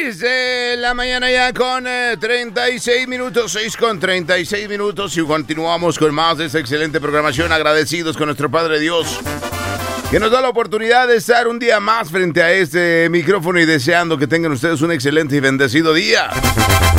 6 de la mañana ya con 36 minutos, 6 con 36 minutos y continuamos con más de esta excelente programación, agradecidos con nuestro Padre Dios, que nos da la oportunidad de estar un día más frente a este micrófono y deseando que tengan ustedes un excelente y bendecido día.